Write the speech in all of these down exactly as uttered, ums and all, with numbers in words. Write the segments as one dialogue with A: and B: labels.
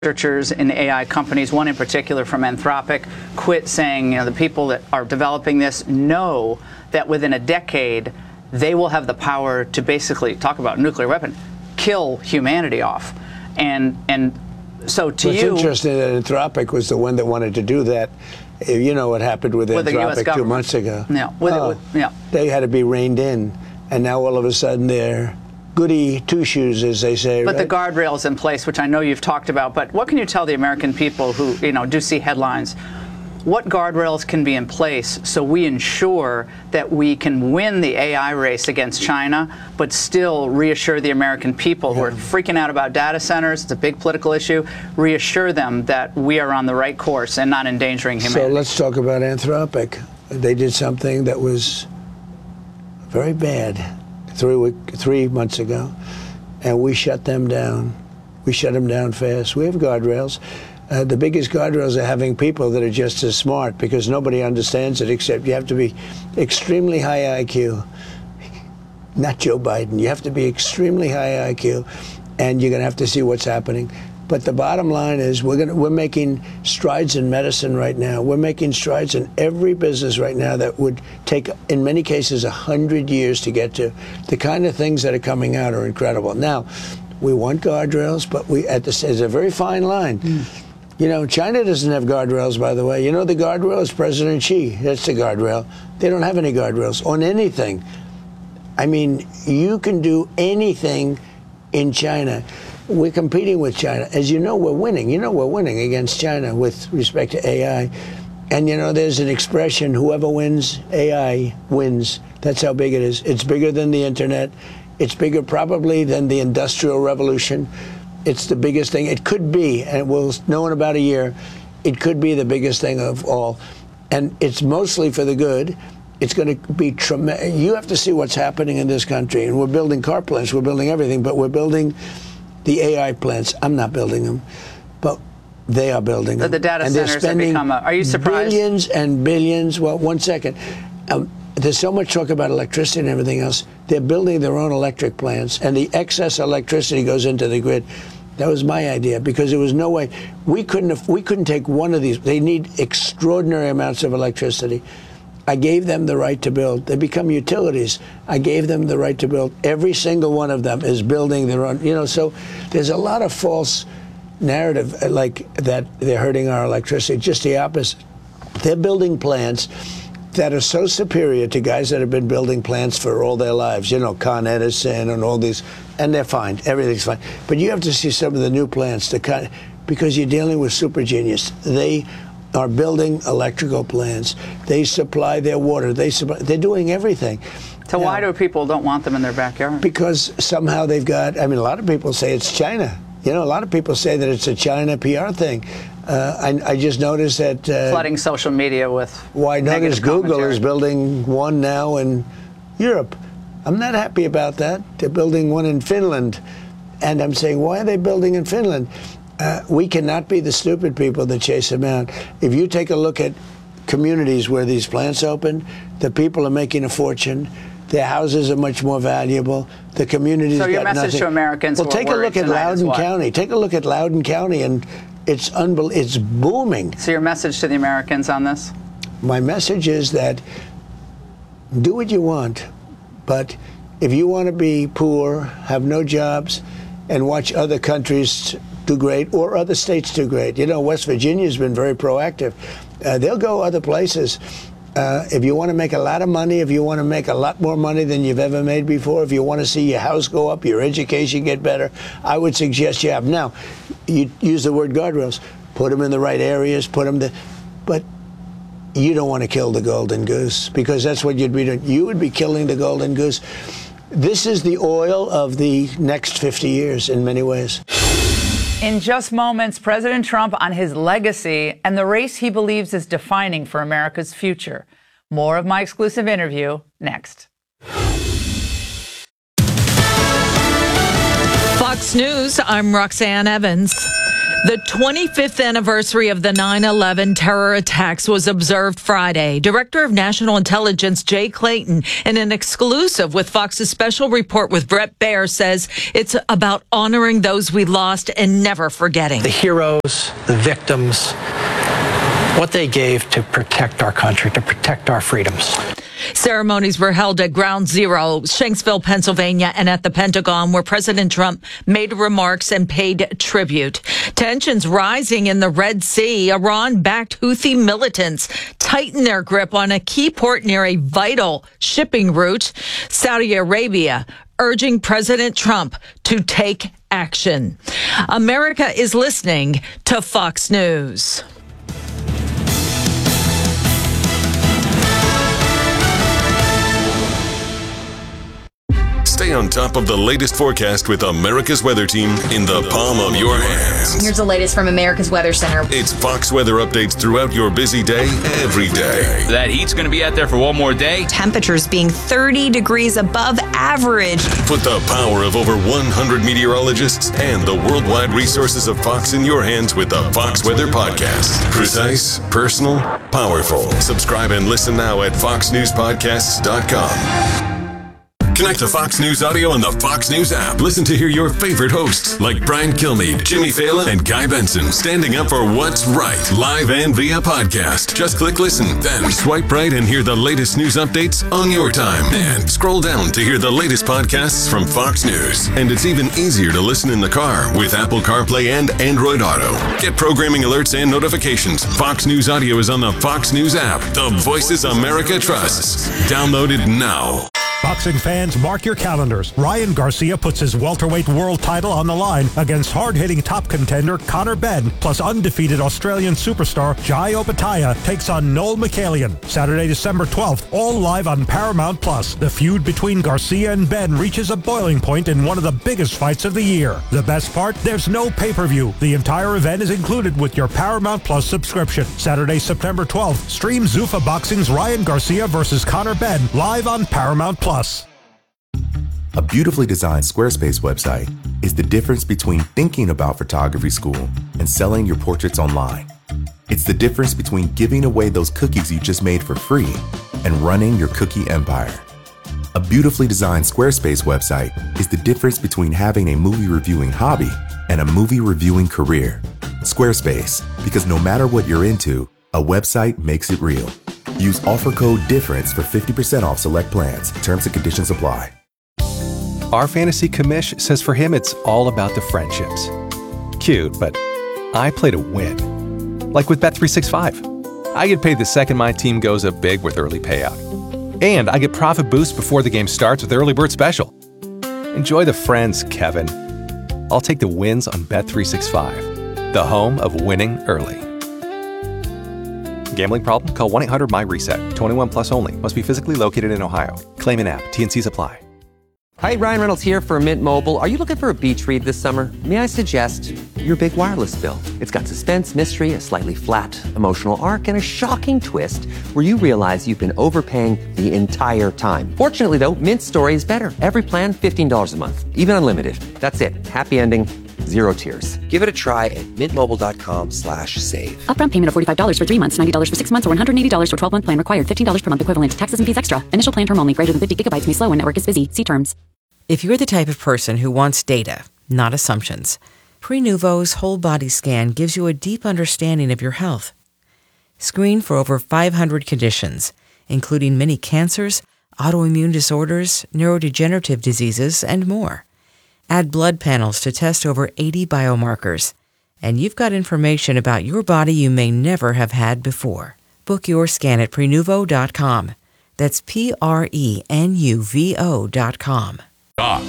A: researchers in A I companies, one in particular from Anthropic, quit saying, you know, the people that are developing this know that within a decade, they will have the power to basically, talk about nuclear weapon, kill humanity off. And and so to
B: What's
A: you...
B: What's interesting that Anthropic was the one that wanted to do that. You know what happened with, with Anthropic two months ago.
A: Yeah, with
B: oh,
A: it, with, yeah.
B: They had to be reined in, and now all of a sudden they're goody two-shoes, as they say.
A: But
B: right?
A: the guardrails in place, which I know you've talked about, but what can you tell the American people who, you know, do see headlines? What guardrails can be in place so we ensure that we can win the A I race against China, but still reassure the American people who are freaking out about data centers, it's a big political issue, reassure them that we are on the right course and not endangering humanity?
B: So let's talk about Anthropic. They did something that was very bad three, week, three months ago, and we shut them down. We shut them down fast. We have guardrails. Uh, the biggest guardrails are having people that are just as smart, because nobody understands it except you have to be extremely high I Q. Not Joe Biden. You have to be extremely high I Q, and you're going to have to see what's happening. But the bottom line is we're going we're making strides in medicine right now. We're making strides in every business right now that would take, in many cases, a hundred years to get to. The kind of things that are coming out are incredible. Now, we want guardrails, but we at the there's a very fine line. Mm. You know, China doesn't have guardrails, by the way. You know, the guardrail is President Xi. That's the guardrail. They don't have any guardrails on anything. I mean, you can do anything in China. We're competing with China. As you know, we're winning. You know, we're winning against China with respect to A I. And, you know, there's an expression, whoever wins, A I wins. That's how big it is. It's bigger than the Internet. It's bigger probably than the Industrial Revolution. It's the biggest thing. It could be, and we'll know in about a year, it could be the biggest thing of all. And it's mostly for the good. It's going to be tremendous. You have to see what's happening in this country. And we're building car plants. We're building everything. But we're building the A I plants. I'm not building them. But they are building them.
A: The data
B: and
A: centers have become a... Are you surprised?
B: Billions and billions. Well, one second. Um, There's so much talk about electricity and everything else. They're building their own electric plants, and the excess electricity goes into the grid. That was my idea, because there was no way we couldn't have, we couldn't take one of these. They need extraordinary amounts of electricity. I gave them the right to build. They become utilities. I gave them the right to build. Every single one of them is building their own. You know, so there's a lot of false narrative like that they're hurting our electricity. Just the opposite. They're building plants that are so superior to guys that have been building plants for all their lives, you know, Con Edison and all these, and they're fine. Everything's fine. But you have to see some of the new plants, the kind, because you're dealing with super genius. They are building electrical plants. They supply their water. They supply, they're doing everything.
A: So
B: now,
A: why do people don't want them in their backyard?
B: Because somehow they've got, I mean, a lot of people say it's China. You know, a lot of people say that it's a China P R thing. Uh, I, I just noticed that... Uh,
A: Flooding social media with
B: Well, I noticed Google
A: commentary.
B: is building one now in Europe. I'm not happy about that. They're building one in Finland. And I'm saying, why are they building in Finland? Uh, we cannot be the stupid people that chase them out. If you take a look at communities where these plants open, the people are making a fortune. Their houses are much more valuable. The communities
A: So your
B: got
A: message
B: nothing.
A: to Americans
B: Well,
A: who are
B: take a look at Loudoun
A: what?
B: County. Take a look at Loudoun County, and it's unbel- It's booming.
A: So your message to the Americans on this?
B: My message is that do what you want, but if you want to be poor, have no jobs, and watch other countries do great or other states do great. You know, West Virginia's been very proactive. Uh, they'll go other places. Uh, if you want to make a lot of money, if you want to make a lot more money than you've ever made before, if you want to see your house go up, your education get better, I would suggest you have. Now, you use the word guardrails. Put them in the right areas, put them there. But you don't want to kill the golden goose, because that's what you'd be doing. You would be killing the golden goose. This is the oil of the next fifty years in many ways.
C: In just moments, President Trump on his legacy and the race he believes is defining for America's future. More of my exclusive interview next.
D: Fox News, I'm Roxanne Evans. The twenty-fifth anniversary of the nine eleven terror attacks was observed Friday. Director of National Intelligence Jay Clayton, in an exclusive with Fox's special report with Bret Baier, says it's about honoring those we lost and never forgetting.
E: The heroes, the victims, what they gave to protect our country, to protect our freedoms.
D: Ceremonies were held at Ground Zero, Shanksville, Pennsylvania, and at the Pentagon, where President Trump made remarks and paid tribute. Tensions rising in the Red Sea. Iran-backed Houthi militants tighten their grip on a key port near a vital shipping route. Saudi Arabia urging President Trump to take action. America is listening to Fox News.
F: Stay on top of the latest forecast with America's Weather Team in the palm of your hands.
G: Here's the latest from America's Weather Center.
F: It's Fox weather updates throughout your busy day, every day.
H: That heat's going to be out there for one more day.
I: Temperatures being thirty degrees above average.
F: Put the power of over one hundred meteorologists and the worldwide resources of Fox in your hands with the Fox Weather Podcast. Precise, personal, powerful. Subscribe and listen now at fox news podcasts dot com. Connect to Fox News Audio on the Fox News app. Listen to hear your favorite hosts like Brian Kilmeade, Jimmy Fallon, and Guy Benson standing up for what's right, live and via podcast. Just click listen, then swipe right and hear the latest news updates on your time. And scroll down to hear the latest podcasts from Fox News. And it's even easier to listen in the car with Apple CarPlay and Android Auto. Get programming alerts and notifications. Fox News Audio is on the Fox News app. The voices America trusts. Download it now.
J: Boxing fans, mark your calendars. Ryan Garcia puts his welterweight world title on the line against hard-hitting top contender Conor Benn, plus undefeated Australian superstar Jai Opetaia takes on Noel Mikhailian. Saturday, December twelfth, all live on Paramount Plus. The feud between Garcia and Benn reaches a boiling point in one of the biggest fights of the year. The best part? There's no pay-per-view. The entire event is included with your Paramount Plus subscription. Saturday, September twelfth, stream Zuffa Boxing's Ryan Garcia versus Conor Benn live on Paramount Plus.
K: A beautifully designed Squarespace website is the difference between thinking about photography school and selling your portraits online. It's the difference between giving away those cookies you just made for free and running your cookie empire. A beautifully designed Squarespace website is the difference between having a movie reviewing hobby and a movie reviewing career. Squarespace, because no matter what you're into, a website makes it real. Use offer code DIFFERENCE for fifty percent off select plans. Terms and conditions apply.
L: Our fantasy commish says for him it's all about the friendships. Cute, but I play to win. Like with Bet three sixty-five. I get paid the second my team goes up big with early payout. And I get profit boost before the game starts with Early Bird Special. Enjoy the friends, Kevin. I'll take the wins on Bet three sixty-five, the home of winning early. Gambling problem? Call one eight hundred M Y RESET. twenty-one plus only. Must be physically located in Ohio. Claim in app. T and C's apply.
M: Hi, Ryan Reynolds here for Mint Mobile. Are you looking for a beach read this summer? May I suggest your big wireless bill? It's got suspense, mystery, a slightly flat, emotional arc, and a shocking twist where you realize you've been overpaying the entire time. Fortunately, though, Mint's story is better. Every plan, fifteen dollars a month. Even unlimited. That's it. Happy ending. Zero tears. Give it a try at mintmobile.com slash save.
N: Upfront payment of forty-five dollars for three months, ninety dollars for six months, or one hundred eighty dollars for twelve-month plan required. fifteen dollars per month equivalent. Taxes and fees extra. Initial plan term only. Greater than fifty gigabytes may slow when network is busy. See terms.
O: If you're the type of person who wants data, not assumptions, Prenuvo's whole body scan gives you a deep understanding of your health. Screen for over five hundred conditions, including many cancers, autoimmune disorders, neurodegenerative diseases, and more. Add blood panels to test over eighty biomarkers, and you've got information about your body you may never have had before. Book your scan at Prenuvo dot com. That's P R E N U V O dot com.
H: Talk.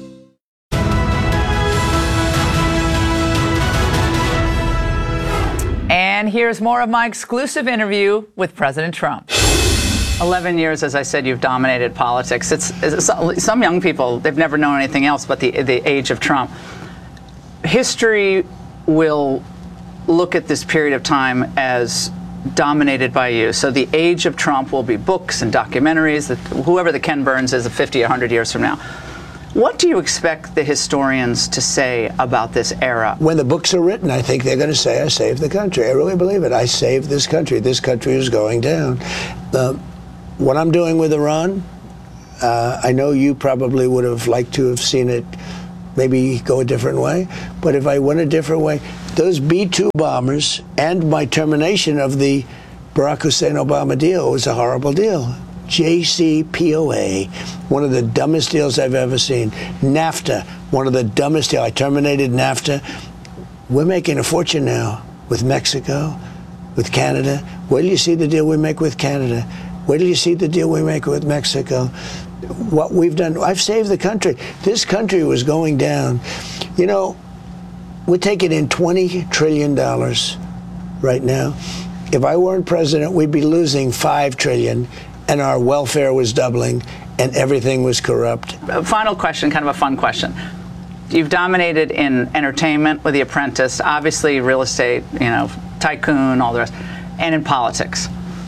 C: And here's more of my exclusive interview with President Trump.
A: eleven years, as I said, you've dominated politics. It's, it's some young people, they've never known anything else but the the age of Trump. History will look at this period of time as dominated by you. So the age of Trump will be books and documentaries, that whoever the Ken Burns is of fifty or one hundred years from now. What do you expect the historians to say about this era?
B: When the books are written, I think they're going to say I saved the country. I really believe it. I saved this country. This country is going down. Uh, what I'm doing with Iran, uh, I know you probably would have liked to have seen it maybe go a different way. But if I went a different way, those B two bombers and my termination of the Barack Hussein Obama deal was a horrible deal. J C P O A, one of the dumbest deals I've ever seen. NAFTA, one of the dumbest deals. I terminated NAFTA. We're making a fortune now with Mexico, with Canada. Wait till you see the deal we make with Canada. Wait till you see the deal we make with Mexico. What we've done, I've saved the country. This country was going down. You know, we're taking in twenty trillion dollars right now. If I weren't president, we'd be losing five trillion dollars, and our welfare was doubling, and everything was corrupt.
A: A final question, kind of a fun question. You've dominated in entertainment with The Apprentice, obviously real estate, you know, tycoon, all the rest, and in politics.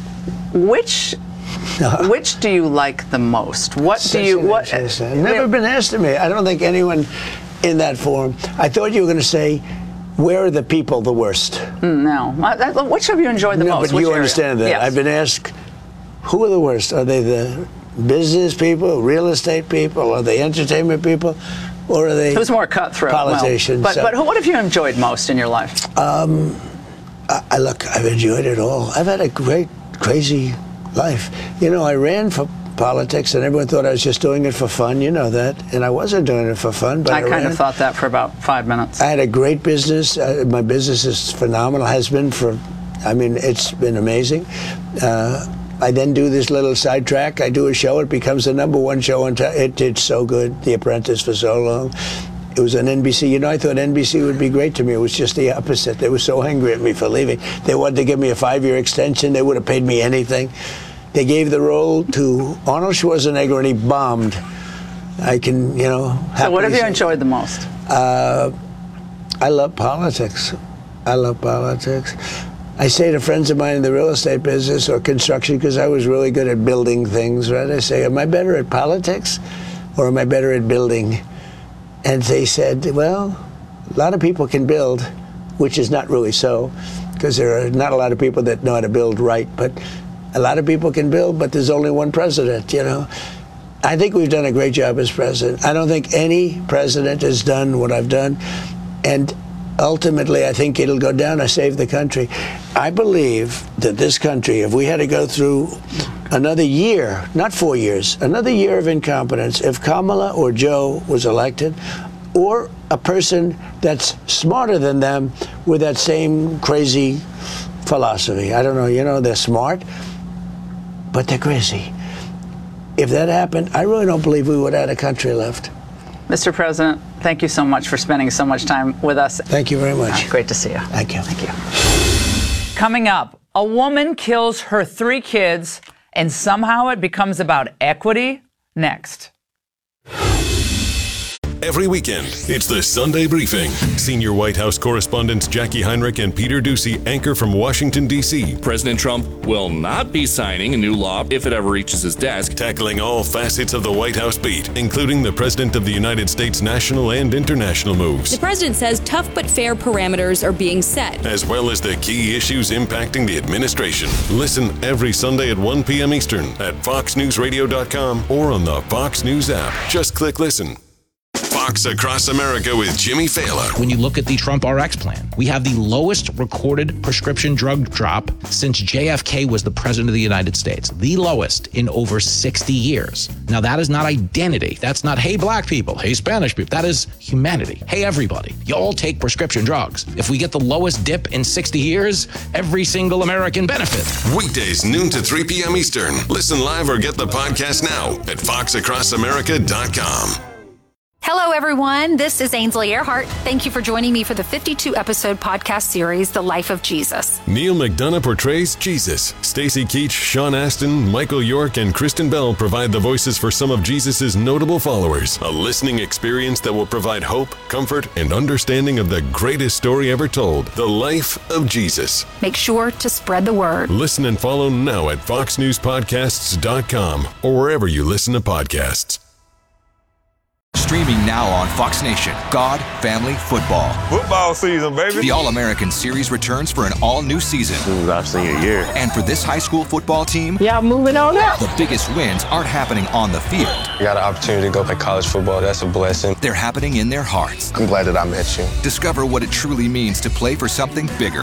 A: Which which do you like the most? What
B: Such
A: do you
B: an
A: what
B: interesting- Never been asked to me. I don't think anyone in that forum. I thought you were going to say, where are the people the worst?
A: No. Which have you enjoyed the
B: no,
A: most?
B: but
A: Which
B: you
A: area?
B: understand that.
A: Yes.
B: I've been asked, who are the worst? Are they the business people, real estate people, are they entertainment people, or are they
A: Who's more cutthroat?
B: politicians?
A: Well, but,
B: So-
A: but who- what have you enjoyed most in your life?
B: Um, I, I look, I've enjoyed it all. I've had a great, crazy life. You know, I ran for politics, and everyone thought I was just doing it for fun. You know that, and I wasn't doing it for fun. But I,
A: I kind
B: ran.
A: of thought that for about five minutes.
B: I had a great business. Uh, my business is phenomenal. Has been for, I mean, it's been amazing. Uh, I then do this little sidetrack. I do a show. It becomes the number one show on. T- it did so good. The Apprentice for so long. It was on N B C. You know, I thought N B C would be great to me. It was just the opposite. They were so angry at me for leaving. They wanted to give me a five-year extension. They would have paid me anything. They gave the role to Arnold Schwarzenegger, and he bombed. I can, you know.
A: So what have you
B: say-
A: enjoyed the most?
B: Uh, I love politics. I love politics. I say to friends of mine in the real estate business or construction, because I was really good at building things, right? I say, am I better at politics or am I better at building? And they said, well, a lot of people can build, which is not really so, because there are not a lot of people that know how to build right. But a lot of people can build, but there's only one president, you know. I think we've done a great job as president. I don't think any president has done what I've done. And ultimately, I think it'll go down. I saved the country. I believe that this country, if we had to go through another year, not four years, another year of incompetence, if Kamala or Joe was elected, or a person that's smarter than them with that same crazy philosophy. I don't know, you know, they're smart, but they're crazy. If that happened, I really don't believe we would have a country left.
A: Mister President, thank you so much for spending so much time with us.
B: Thank you very much.
A: Uh, great to see you.
B: Thank you.
A: Thank you.
C: Coming up, a woman kills her three kids and somehow it becomes about equity. Next.
F: Every weekend, it's the Sunday Briefing. Senior White House correspondents Jackie Heinrich and Peter Doocy anchor from Washington, D C
H: President Trump will not be signing a new law if it ever reaches his desk.
F: Tackling all facets of the White House beat, including the President of the United States national and international moves.
P: The president says tough but fair parameters are being set,
F: As well as the key issues impacting the administration. Listen every Sunday at one p.m. Eastern at fox news radio dot com or on the Fox News app. Just click listen. Fox Across America with Jimmy Fallon.
Q: When you look at the Trump R X plan, we have the lowest recorded prescription drug drop since J F K was the president of the United States. The lowest in over sixty years. Now, that is not identity. That's not, hey, black people, hey, Spanish people. That is humanity. Hey, everybody, you all take prescription drugs. If we get the lowest dip in sixty years, every single American benefits.
F: Weekdays, noon to three p.m. Eastern. Listen live or get the podcast now at fox across america dot com.
R: Hello, everyone. This is Ainsley Earhart. Thank you for joining me for the fifty-two episode podcast series, The Life of Jesus.
F: Neil McDonough portrays Jesus. Stacy Keach, Sean Astin, Michael York, and Kristen Bell provide the voices for some of Jesus' notable followers. A listening experience that will provide hope, comfort, and understanding of the greatest story ever told, The Life of Jesus.
R: Make sure to spread the word.
F: Listen and follow now at fox news podcasts dot com or wherever you listen to podcasts.
S: Streaming now on Fox Nation. God, Family, Football.
T: Football season, baby.
S: The All-American Series returns for an all-new season.
T: This is our senior year.
S: And for this high school football team,
U: y'all moving on up.
S: The biggest wins aren't happening on the field.
V: I got an opportunity to go play college football. That's a blessing.
S: They're happening in their hearts.
V: I'm glad that I met you.
S: Discover what it truly means to play for something bigger.